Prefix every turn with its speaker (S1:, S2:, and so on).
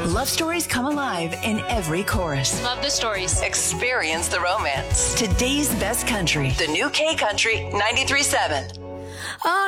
S1: Love stories come alive in every chorus.
S2: Love the stories.
S1: Experience the romance. Today's best country. The new K Country 93.7.
S3: Oh,